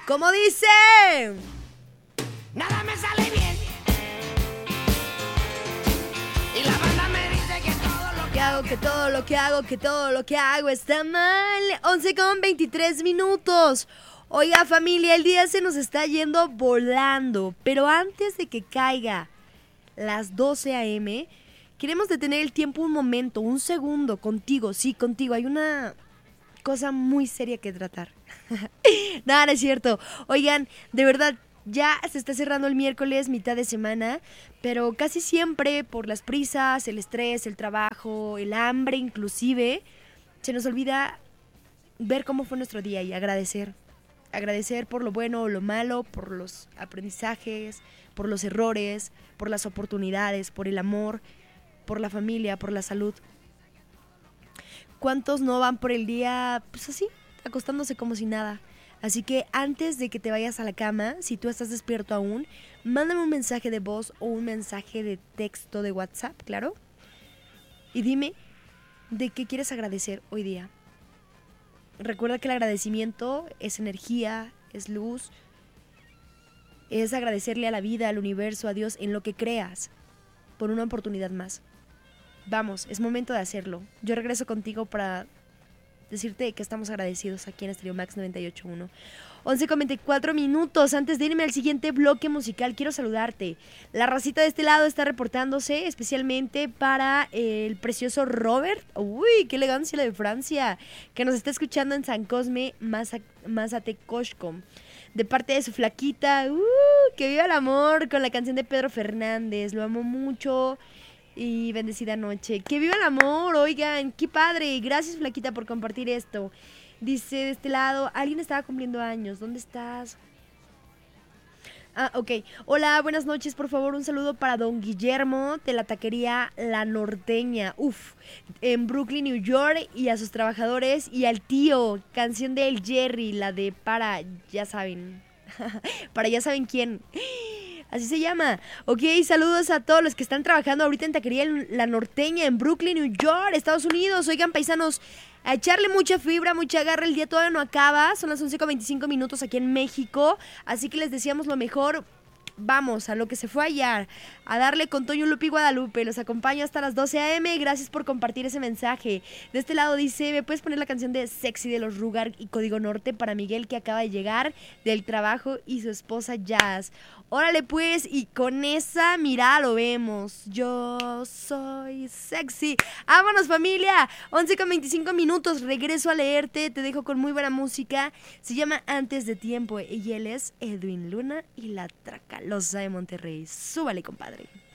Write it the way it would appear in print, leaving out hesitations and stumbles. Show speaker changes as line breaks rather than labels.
¿Cómo dice?
Nada me sale bien. Y la banda me dice que todo lo que hago,
Que todo lo que hago está mal. 11:23. Oiga, familia, el día se nos está yendo volando. Pero antes de que caiga las 12 a.m., queremos detener el tiempo un momento, un segundo, contigo. Sí, contigo. Hay una cosa muy seria que tratar. No es cierto. Oigan, de verdad, ya se está cerrando el miércoles, mitad de semana, pero casi siempre por las prisas, el estrés, el trabajo, el hambre inclusive, se nos olvida ver cómo fue nuestro día y agradecer. Agradecer por lo bueno o lo malo, por los aprendizajes, por los errores, por las oportunidades, por el amor, por la familia, por la salud. ¿Cuántos no van por el día, pues así, acostándose como si nada? Así que antes de que te vayas a la cama, si tú estás despierto aún, mándame un mensaje de voz o un mensaje de texto de WhatsApp, claro. Y dime de qué quieres agradecer hoy día. Recuerda que el agradecimiento es energía, es luz, es agradecerle a la vida, al universo, a Dios, en lo que creas, por una oportunidad más. Vamos, es momento de hacerlo. Yo regreso contigo para decirte que estamos agradecidos aquí en Stereo Max 98.1. 11:24. Antes de irme al siguiente bloque musical, quiero saludarte. La racita de este lado está reportándose especialmente para el precioso Robert. Uy, qué elegancia la de Francia, que nos está escuchando en San Cosme, Mazatecoxco. De parte de su flaquita, que viva el amor, con la canción de Pedro Fernández. Lo amo mucho. Y bendecida noche. ¡Que viva el amor! Oigan, qué padre. Gracias, flaquita, por compartir esto. Dice de este lado, alguien estaba cumpliendo años. ¿Dónde estás? Ah, ok. Hola, buenas noches. Por favor, un saludo para don Guillermo de la taquería La Norteña. En Brooklyn, New York. Y a sus trabajadores y al tío. Canción de El Jerry, la de para, ya saben. Para ya saben quién. Así se llama. Ok, saludos a todos los que están trabajando ahorita en Taquería La Norteña, en Brooklyn, New York, Estados Unidos. Oigan, paisanos, a echarle mucha fibra, mucha garra. El día todavía no acaba. Son las 11:25 aquí en México. Así que les deseamos lo mejor. Vamos, a lo que se fue ayer, a darle con Toño, Lupi y Guadalupe. Los acompaño hasta las 12 a.m. Gracias por compartir ese mensaje. De este lado dice, ¿me puedes poner la canción de Sexy de los Rugar y Código Norte para Miguel, que acaba de llegar del trabajo, y su esposa Jazz? Órale pues, y con esa mirada lo vemos. Yo soy sexy. ¡Vámonos, familia! 11:25. Regreso a leerte. Te dejo con muy buena música. Se llama Antes de Tiempo y él es Edwin Luna y la Tracalosa de Monterrey. Súbale, compadre.